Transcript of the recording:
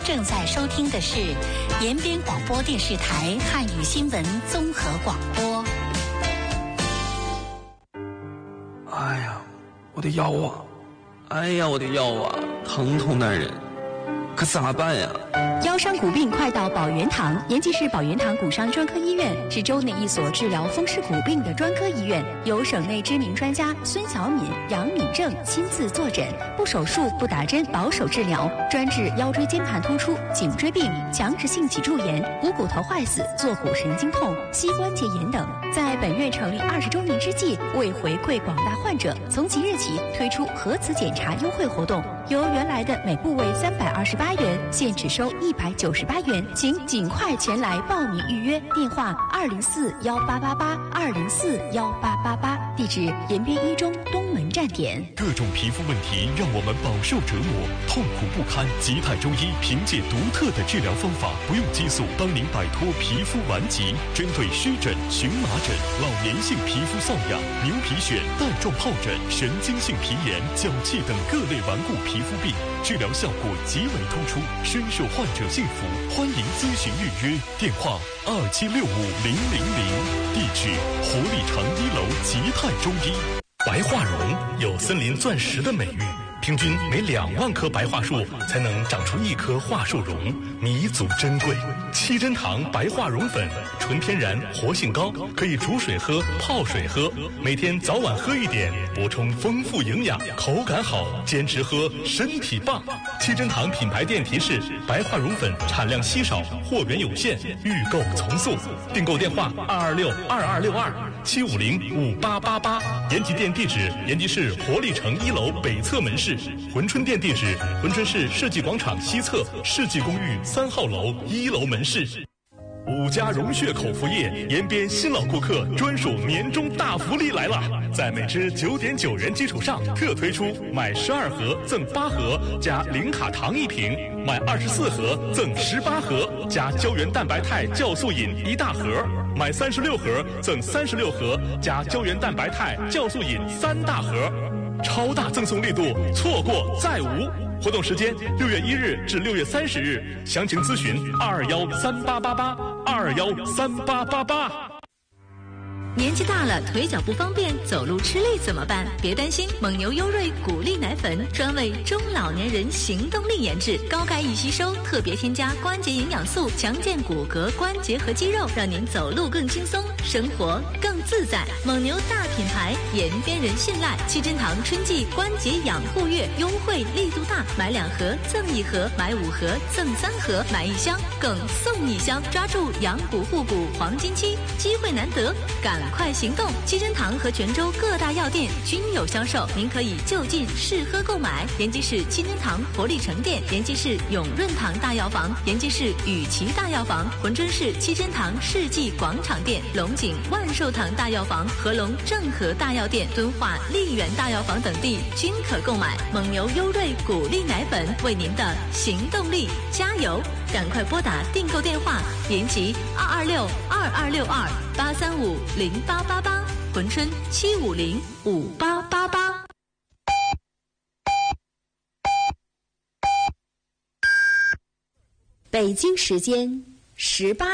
正在收听的是延边广播电视台汉语新闻综合广播。 哎呀，我的腰啊！哎呀，我的腰啊，疼痛难忍，可咋办呀？ 腰伤骨病快到宝元堂，延吉市宝元堂骨伤专科医院是州内一所治疗风湿骨病的专科医院，由省内知名专家孙小敏、杨敏正亲自坐诊，不手术、不打针，保守治疗，专治腰椎间盘突出、颈椎病、强直性脊柱炎、股骨头坏死、坐骨神经痛、膝关节炎等。在本院成立20周年之际，为回馈广大患者，从即日起推出核磁检查优惠活动，由原来的每部位328元，现只收198元，请尽快前来报名预约。电话2041888，2041888，地址延边一中东门站点。 各种皮肤问题让我们饱受折磨，痛苦不堪。吉泰中医凭借独特的治疗方法，不用激素，帮您摆脱皮肤顽疾。针对湿疹、荨麻疹、老年性皮肤瘙痒、牛皮癣、带状疱疹、神经性皮炎、脚气等各类顽固皮肤病，治疗效果极为突出，深受患者信服。欢迎咨询预约，电话27650000，地址活力城1楼吉泰中医。白桦榕有森林钻石的美誉，平均每2万棵白桦树才能长出1棵桦树榕，弥足珍贵。七珍堂白桦榕粉，纯天然，活性高，可以煮水喝、泡水喝，每天早晚喝一点，补充丰富营养，口感好，坚持喝，身体棒。七珍堂品牌店提示：白桦榕粉产量稀少，货源有限，预购从速。订购电话226-2262-750-5888。延吉店地址：延吉市活力城1楼北侧门市。珲春店地址：珲春市世纪广场西侧世纪公寓3号楼1楼门市。5家融血口服液延边新老顾客专属年终大福利来了，在每支9.9元基础上特推出买12盒赠8盒加零卡糖1瓶，买24盒赠18盒加胶原蛋白肽酵素饮1大盒，买36盒赠36盒加胶原蛋白肽酵素饮3大盒，超大赠送力度，错过再无。活动时间6月1日至6月30日，详情咨询2138882138888。 年纪大了，腿脚不方便，走路吃力怎么办？别担心，蒙牛优瑞骨力奶粉专为中老年人行动力研制，高钙易吸收，特别添加关节营养素，强健骨骼、关节和肌肉，让您走路更轻松，生活更自在。蒙牛大品牌，延边人信赖。七珍堂春季关节养护月优惠力度大，买2盒赠1盒，买5盒赠3盒，买1箱更送1箱，抓住养骨护骨黄金期，机会难得，赶快行动！七珍堂和泉州各大药店均有销售，您可以就近试喝购买。延吉市七珍堂活力城店、延吉市永润堂大药房、延吉市雨琦大药房、珲春市七珍堂世纪广场店、龙井万寿堂大药房、合龙正和大药店、敦化丽园大药房等地均可购买。蒙牛优瑞骨力奶粉，为您的行动力加油！赶快拨打订购电话：延吉226-2262-835-0888，珲春750-5888。 北京时间18